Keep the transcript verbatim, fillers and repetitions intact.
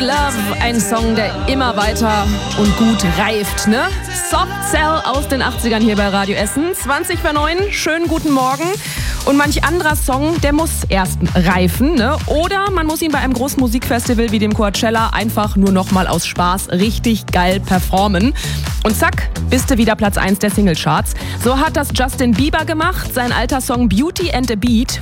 Love, ein Song, der immer weiter und gut reift, ne? Soft Cell aus den achtzigern hier bei Radio Essen. zwanzig vor neun, schönen guten Morgen. Und manch anderer Song, der muss erst reifen, ne? Oder man muss ihn bei einem großen Musikfestival wie dem Coachella einfach nur noch mal aus Spaß richtig geil performen. Und zack, bist du wieder Platz eins der Singlecharts. So hat das Justin Bieber gemacht. Sein alter Song Beauty and a Beat